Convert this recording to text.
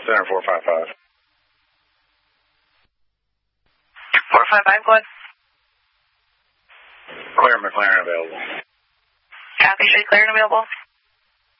Center 455. 455, go ahead. Clear McLaren available. Copy, should clear and available.